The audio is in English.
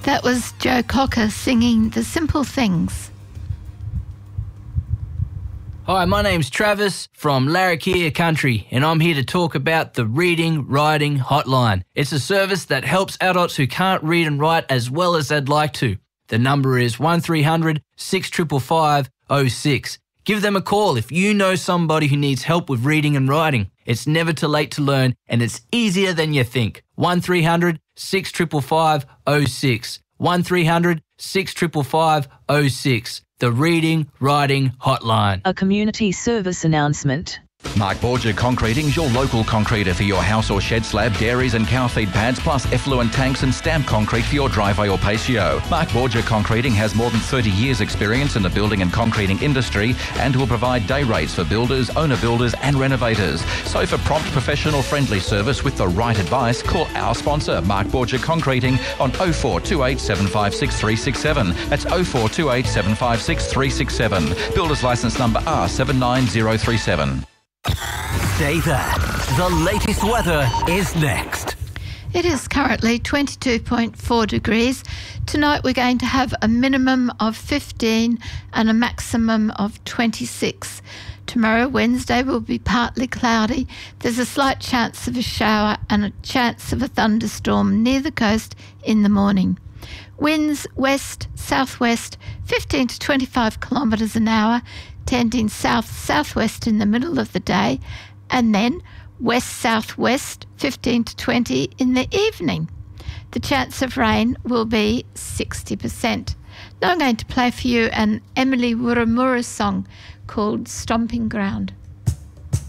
That was Joe Cocker singing The Simple Things. Hi, my name's Travis from Larrakia Country, and I'm here to talk about the Reading Writing Hotline. It's a service that helps adults who can't read and write as well as they'd like to. The number is 1300 655 06. Give them a call if you know somebody who needs help with reading and writing. It's never too late to learn, and it's easier than you think. 1300 655 06. 1300 655 06. The Reading Writing Hotline. A community service announcement. Mark Borgia Concreting is your local concreter for your house or shed slab, dairies and cow feed pads, plus effluent tanks and stamped concrete for your driveway or patio. Mark Borgia Concreting has more than 30 years experience in the building and concreting industry and will provide day rates for builders, owner builders and renovators. So for prompt, professional, friendly service with the right advice, call our sponsor, Mark Borgia Concreting, on 0428 756 367. That's 0428 756 367. Builder's licence number R79037. Stay there. The latest weather is next. It is currently 22.4 degrees. Tonight we're going to have a minimum of 15 and a maximum of 26. Tomorrow, Wednesday, will be partly cloudy. There's a slight chance of a shower and a chance of a thunderstorm near the coast in the morning. Winds west-southwest, 15 to 25 kilometres an hour, tending south-southwest in the middle of the day, and then west-southwest, 15 to 20 in the evening. The chance of rain will be 60%. Now I'm going to play for you an Emily Wuramura song called Stomping Ground.